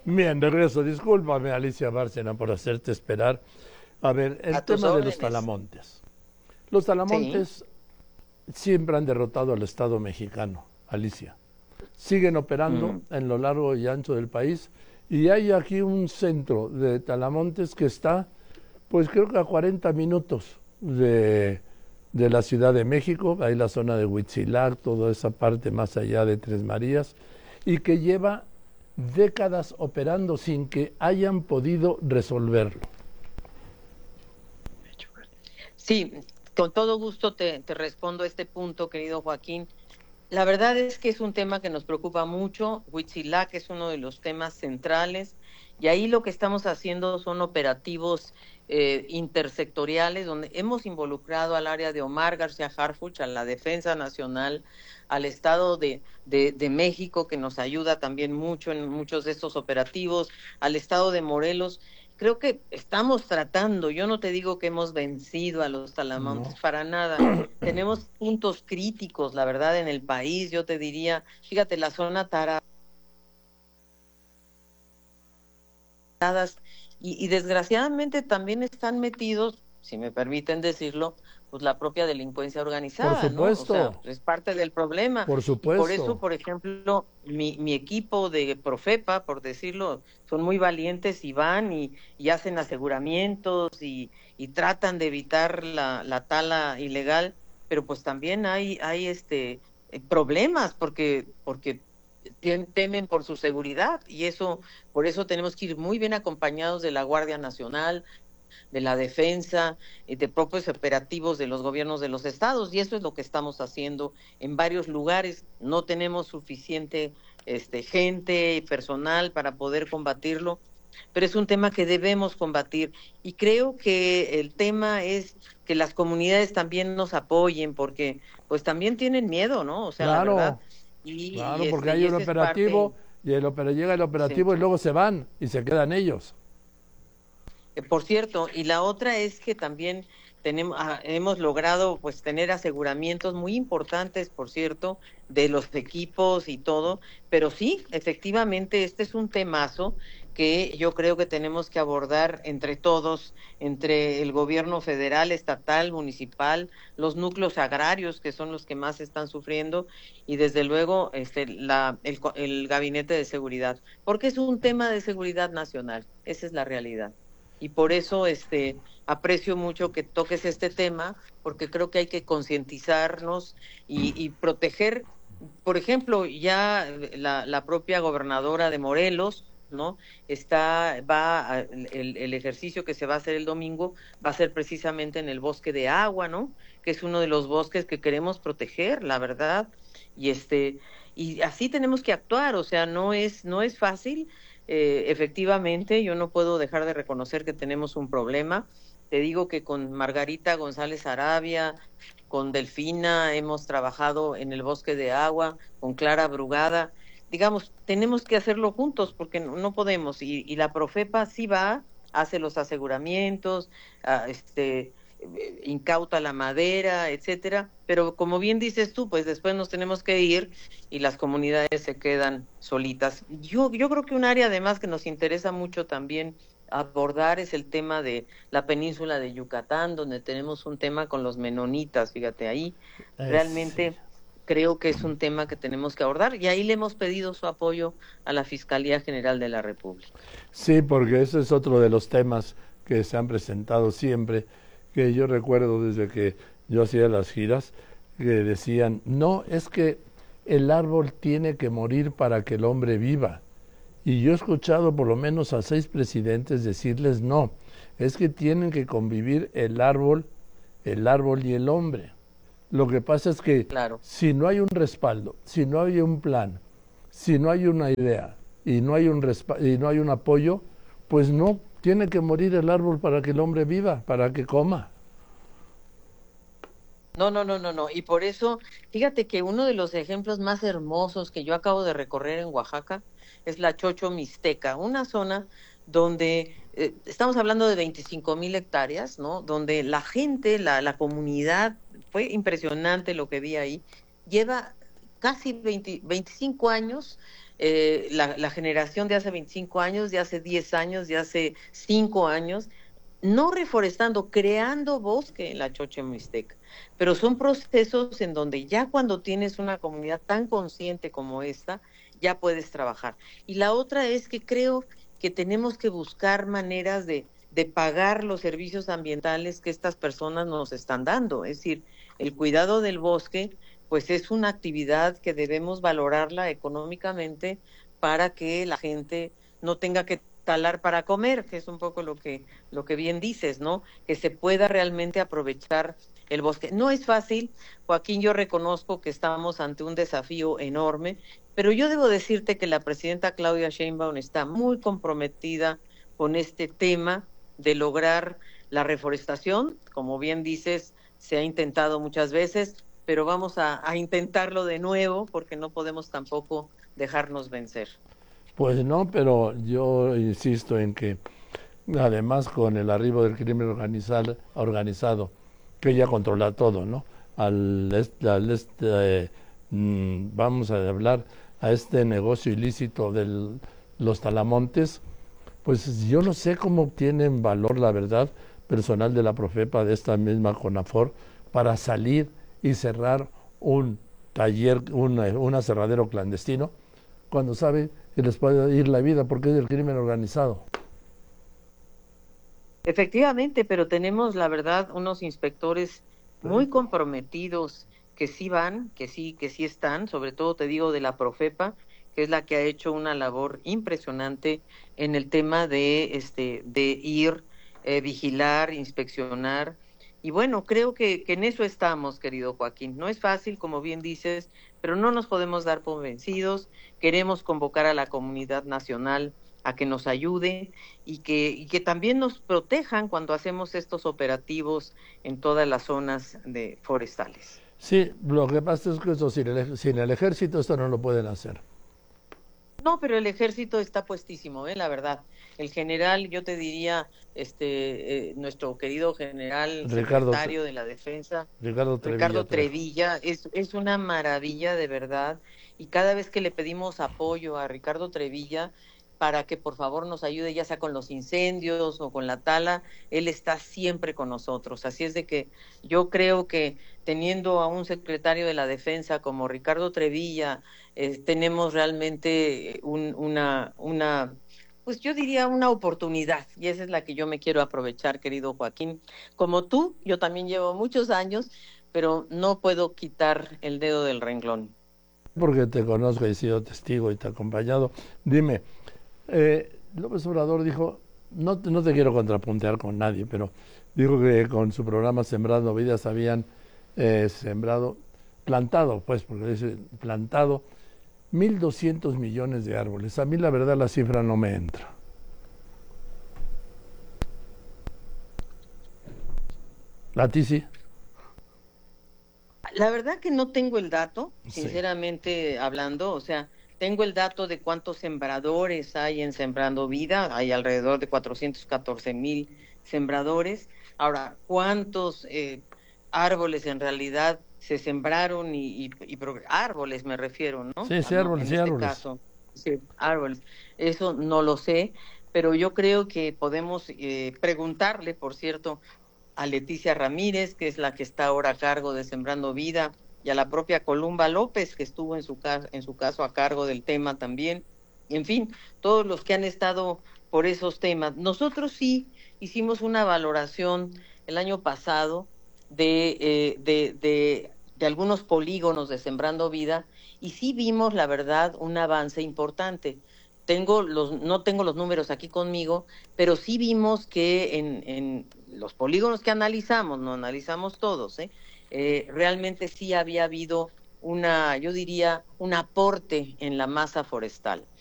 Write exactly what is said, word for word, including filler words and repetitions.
Bien, de regreso. Discúlpame, Alicia Bárcena, por hacerte esperar. A ver, el A tus tema de los órdenes. talamontes. Los Sí. talamontes siempre han derrotado al Estado mexicano, Alicia. Siguen operando Mm. en lo largo y ancho del país y hay aquí un centro de talamontes que está, pues creo que a cuarenta minutos de, de la Ciudad de México, ahí la zona de Huitzilac, toda esa parte más allá de Tres Marías, y que lleva décadas operando sin que hayan podido resolverlo. Sí, con todo gusto te, te respondo a este punto, querido Joaquín. La verdad es que es un tema que nos preocupa mucho. Huitzilac es uno de los temas centrales y ahí lo que estamos haciendo son operativos eh, intersectoriales donde hemos involucrado al área de Omar García Harfuch, a la Defensa Nacional, al Estado de, de, de México, que nos ayuda también mucho en muchos de estos operativos, al Estado de Morelos. Creo que estamos tratando, yo no te digo que hemos vencido a los talamontes, No. para nada. Tenemos puntos críticos, la verdad, en el país, yo te diría, fíjate, la zona Taradas, y, y desgraciadamente también están metidos, si me permiten decirlo, pues la propia delincuencia Por organizada, ¿no? O sea, supuesto, es parte del problema. por Y por eso, supuesto. por ejemplo, mi, mi equipo de Profepa, por decirlo, son muy valientes y van y, y hacen aseguramientos y, y tratan de evitar la, la tala ilegal, pero pues también hay, hay este eh, problemas porque, porque tien- temen por su seguridad y eso, por eso tenemos que ir muy bien acompañados de la Guardia Nacional, de la defensa, eh, de propios operativos de los gobiernos de los estados, y eso es lo que estamos haciendo en varios lugares. No tenemos suficiente este, gente y personal para poder combatirlo, pero es un tema que debemos combatir. Y creo que el tema es que las comunidades también nos apoyen, porque pues también tienen miedo, ¿no? O sea, la verdad. Claro, Y, y claro, porque este, hay y un esa es parte, operativo y el opera- llega el sí. operativo y luego se van y se quedan ellos. Eh, Por cierto, y la otra es que también tenemos, ah, hemos logrado pues tener aseguramientos muy importantes, por cierto, de los equipos y todo, pero sí, efectivamente, este es un temazo que yo creo que tenemos que abordar entre todos, entre el gobierno federal, estatal, municipal, los núcleos agrarios, que son los que más están sufriendo, y desde luego este, la, el, co- el gabinete de seguridad, porque es un tema de seguridad nacional, esa es la realidad. Y por eso este, aprecio mucho que toques este tema, porque creo que hay que concientizarnos y, y proteger, por ejemplo, ya la, la propia gobernadora de Morelos, ¿no? Está, va, a- el, el ejercicio que se va a hacer el domingo va a ser precisamente en el bosque de agua, ¿no? Que es uno de los bosques que queremos proteger, la verdad. Y este, y así tenemos que actuar, o sea, no es, no es fácil, eh, efectivamente, yo no puedo dejar de reconocer que tenemos un problema. Te digo que con Margarita González Arabia, con Delfina, hemos trabajado en el bosque de agua, con Clara Brugada. Digamos, tenemos que hacerlo juntos porque no, no podemos. Y, y la Profepa sí va, hace los aseguramientos, ah, este, eh, incauta la madera, etcétera. Pero como bien dices tú, pues después nos tenemos que ir y las comunidades se quedan solitas. Yo, yo creo que un área además que nos interesa mucho también abordar es el tema de la península de Yucatán, donde tenemos un tema con los menonitas, fíjate, ahí Eh, sí. realmente creo que es un tema que tenemos que abordar y ahí le hemos pedido su apoyo a la Fiscalía General de la República. Sí, porque ese es otro de los temas que se han presentado siempre, que yo recuerdo desde que yo hacía las giras, que decían, no, es que el árbol tiene que morir para que el hombre viva. Y yo he escuchado por lo menos a seis presidentes decirles, no, es que tienen que convivir el árbol, el árbol y el hombre. Lo que pasa es que Claro. si no hay un respaldo, si no hay un plan, si no hay una idea y no hay un respa- y no hay un apoyo, pues no tiene que morir el árbol para que el hombre viva, para que coma. No, no, no, no, no. Y por eso, fíjate que uno de los ejemplos más hermosos que yo acabo de recorrer en Oaxaca es la Chocho Mixteca, una zona donde eh, estamos hablando de veinticinco mil hectáreas, ¿no? Donde la gente, la, la comunidad, fue impresionante lo que vi ahí, lleva casi veinte, veinticinco años eh, la, la generación de hace veinticinco años, de hace diez años, de hace cinco años, no reforestando, creando bosque en la Choche Mixteca. Pero son procesos en donde ya cuando tienes una comunidad tan consciente como esta, ya puedes trabajar. Y la otra es que creo que tenemos que buscar maneras de, de pagar los servicios ambientales que estas personas nos están dando. Es decir, el cuidado del bosque, pues es una actividad que debemos valorarla económicamente para que la gente no tenga que talar para comer, que es un poco lo que, lo que bien dices, ¿no? Que se pueda realmente aprovechar el bosque. No es fácil, Joaquín, yo reconozco que estamos ante un desafío enorme, pero yo debo decirte que la presidenta Claudia Sheinbaum está muy comprometida con este tema de lograr la reforestación. Como bien dices, se ha intentado muchas veces, pero vamos a, a intentarlo de nuevo porque no podemos tampoco dejarnos vencer. Pues no, pero yo insisto en que además con el arribo del crimen organizado, organizado que ya controla todo, ¿no? Al este, al este eh, mmm, vamos a hablar a este negocio ilícito de los talamontes, pues yo no sé cómo obtienen valor, la verdad, personal de la Profepa, de esta misma CONAFOR, para salir y cerrar un taller, una, un aserradero clandestino, cuando sabe que les puede ir la vida porque es del crimen organizado. Efectivamente, pero tenemos, la verdad, unos inspectores muy comprometidos que sí van, que sí, que sí están, sobre todo te digo de la Profepa, que es la que ha hecho una labor impresionante en el tema de este de ir, eh, vigilar, inspeccionar. Y bueno, creo que, que en eso estamos, querido Joaquín. No es fácil, como bien dices, pero no nos podemos dar por vencidos. Queremos convocar a la comunidad nacional a que nos ayude y que, y que también nos protejan cuando hacemos estos operativos en todas las zonas de forestales. Sí, lo que pasa es que eso sin el, sin el ejército esto no lo pueden hacer. No, pero el ejército está puestísimo, ¿eh? La verdad. El general, yo te diría, este, eh, nuestro querido general Ricardo, secretario de la Defensa, Ricardo Trevilla, Ricardo Trevilla, es, es una maravilla de verdad. Y cada vez que le pedimos apoyo a Ricardo Trevilla para que por favor nos ayude, ya sea con los incendios o con la tala, él está siempre con nosotros. Así es de que yo creo que teniendo a un secretario de la Defensa como Ricardo Trevilla, eh, tenemos realmente un, una, una, pues yo diría una oportunidad, y esa es la que yo me quiero aprovechar, querido Joaquín. Como tú, yo también llevo muchos años, pero no puedo quitar el dedo del renglón. Porque te conozco y he sido testigo y te he acompañado. Dime, eh, López Obrador dijo, no, no te quiero contrapuntear con nadie, pero dijo que con su programa Sembrando Vidas habían eh, sembrado, plantado, pues, porque dice plantado, mil doscientos millones de árboles. A mí la verdad la cifra no me entra. ¿A ti sí? La verdad que no tengo el dato, Sí. sinceramente hablando, o sea, tengo el dato de cuántos sembradores hay en Sembrando Vida, hay alrededor de cuatrocientos catorce mil sembradores. Ahora, ¿cuántos eh, árboles en realidad se sembraron y, y, y árboles me refiero, ¿no? Sí, sí, Ah, no, árboles, en sí, este árboles. caso, sí, árboles. Eso no lo sé, pero yo creo que podemos eh, preguntarle, por cierto, a Leticia Ramírez, que es la que está ahora a cargo de Sembrando Vida, y a la propia Columba López, que estuvo en su, en su caso a cargo del tema también. En fin, todos los que han estado por esos temas. Nosotros sí hicimos una valoración el año pasado de, eh, de, de, de algunos polígonos de Sembrando Vida y sí vimos, la verdad, un avance importante. Tengo los, no tengo los números aquí conmigo, pero sí vimos que en, en los polígonos que analizamos, no analizamos todos, ¿eh? Eh, realmente sí había habido una, yo diría, un aporte en la masa forestal.